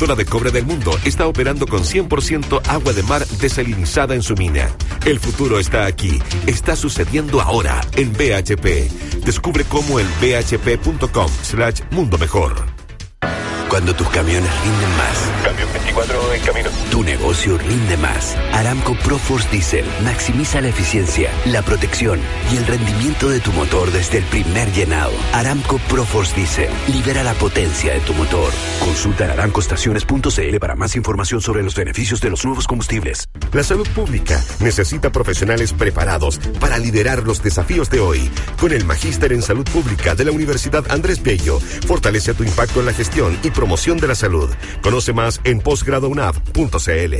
De cobre del mundo está operando con 100% agua de mar desalinizada en su mina. El futuro está aquí. Está sucediendo ahora en BHP. Descubre cómo en bhp.com/mundo mejor. Cuando tus camiones rinden más. Camión 24 en camino. Tu negocio rinde más. Aramco ProForce Diesel maximiza la eficiencia, la protección y el rendimiento de tu motor desde el primer llenado. Aramco ProForce Diesel libera la potencia de tu motor. Consulta en aramcoestaciones.cl para más información sobre los beneficios de los nuevos combustibles. La salud pública necesita profesionales preparados para liderar los desafíos de hoy. Con el Magíster en Salud Pública de la Universidad Andrés Bello, fortalece tu impacto en la gestión y promoción de la salud. Conoce más en posgradounab.cl.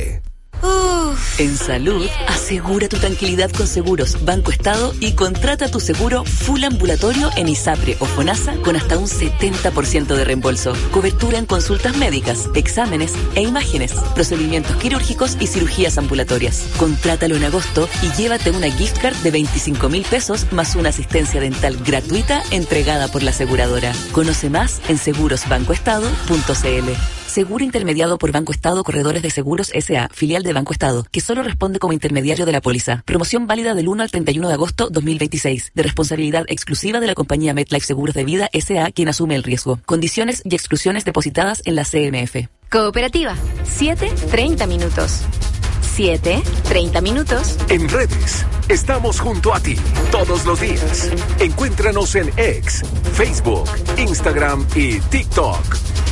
En salud, asegura tu tranquilidad con Seguros Banco Estado y contrata tu seguro full ambulatorio en ISAPRE o FONASA con hasta un 70% de reembolso. Cobertura en consultas médicas, exámenes e imágenes, procedimientos quirúrgicos y cirugías ambulatorias. Contrátalo en agosto y llévate una gift card de 25.000 pesos más una asistencia dental gratuita entregada por la aseguradora. Conoce más en segurosbancoestado.cl. Seguro intermediado por Banco Estado Corredores de Seguros S.A., filial de Banco Estado, que solo responde como intermediario de la póliza. Promoción válida del 1 al 31 de agosto 2026, de responsabilidad exclusiva de la compañía MetLife Seguros de Vida S.A., quien asume el riesgo. Condiciones y exclusiones depositadas en la CMF. Cooperativa, 7:30 minutos. 7:30 minutos. En redes, estamos junto a ti todos los días. Encuéntranos en X, Facebook, Instagram y TikTok.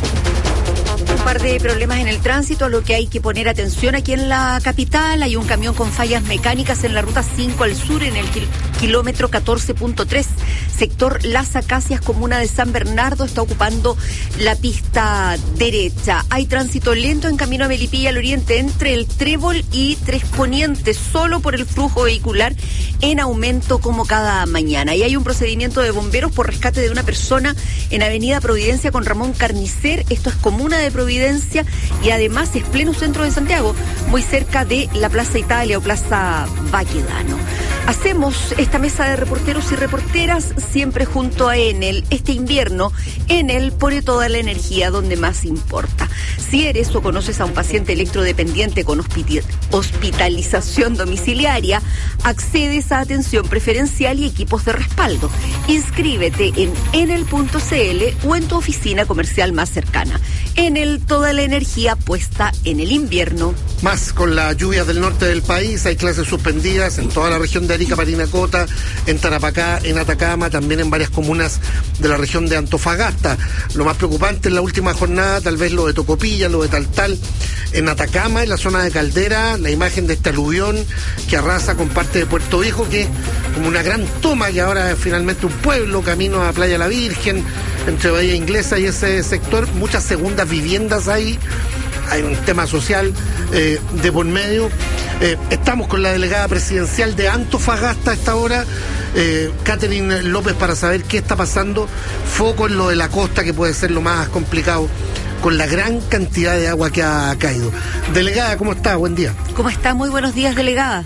Un par de problemas en el tránsito, a lo que hay que poner atención aquí en la capital. Hay un camión con fallas mecánicas en la ruta 5 al sur, en el kilómetro 14.3, sector Las Acacias, comuna de San Bernardo. Está ocupando la pista derecha. Hay tránsito lento en camino a Melipilla al oriente entre el Trébol y Tres Poniente, solo por el flujo vehicular en aumento como cada mañana. Y hay un procedimiento de bomberos por rescate de una persona en Avenida Providencia con Ramón Carnicer. Esto es comuna de Providencia y además es pleno centro de Santiago, muy cerca de la Plaza Italia o Plaza Baquedano. Hacemos esta mesa de reporteros y reporteras siempre junto a Enel. Este invierno, Enel pone toda la energía donde más importa. Si eres o conoces a un paciente electrodependiente con hospitalización domiciliaria, accedes a atención preferencial y equipos de respaldo. Inscríbete en enel.cl o en tu oficina comercial más cercana. Enel, toda la energía puesta en el invierno. Más con las lluvias del norte del país, hay clases suspendidas en toda la región de Arica, Parinacota, en Tarapacá, en Atacama, también en varias comunas de la región de Antofagasta. Lo más preocupante en la última jornada, tal vez lo de Tocopilla, lo de Taltal, en Atacama, en la zona de Caldera, la imagen de este aluvión que arrasa con parte de Puerto Viejo, que es como una gran toma, que ahora es finalmente un pueblo, camino a Playa La Virgen, entre Bahía Inglesa y ese sector, muchas segundas viviendas ahí. Hay un tema social de por medio. Estamos con la delegada presidencial de Antofagasta a esta hora, Catherine López, para saber qué está pasando. Foco en lo de la costa, que puede ser lo más complicado con la gran cantidad de agua que ha caído. Delegada, ¿cómo está? Buen día. ¿Cómo está? Muy buenos días, delegada.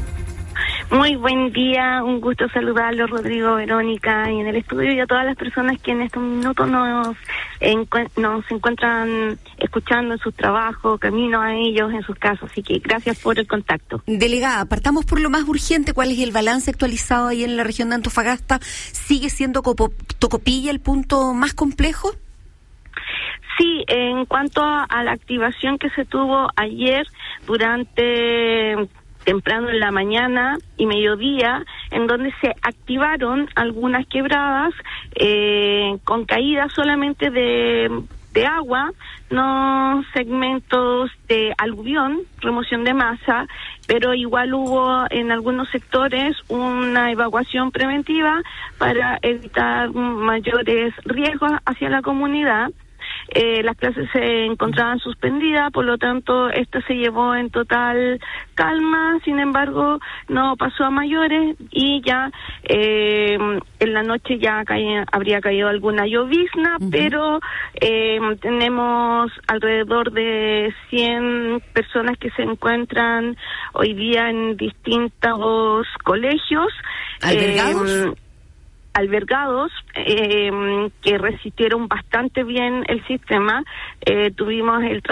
Muy buen día, un gusto saludarlos, Rodrigo, Verónica, y en el estudio, y a todas las personas que en estos minutos nos encuentran escuchando en sus trabajos, camino a ellos en sus casas, así que gracias por el contacto. Delegada, partamos por lo más urgente. ¿Cuál es el balance actualizado ahí en la región de Antofagasta? ¿Sigue siendo Tocopilla el punto más complejo? Sí, en cuanto a la activación que se tuvo ayer durante temprano en la mañana y mediodía, en donde se activaron algunas quebradas con caídas solamente de agua, no segmentos de aluvión, remoción de masa, pero igual hubo en algunos sectores una evacuación preventiva para evitar mayores riesgos hacia la comunidad. Las clases se encontraban suspendidas, por lo tanto esta se llevó en total calma, sin embargo no pasó a mayores, y ya en la noche ya habría caído alguna llovizna, pero tenemos alrededor de 100 personas que se encuentran hoy día en distintos colegios. Albergados que resistieron bastante bien el sistema. Tuvimos el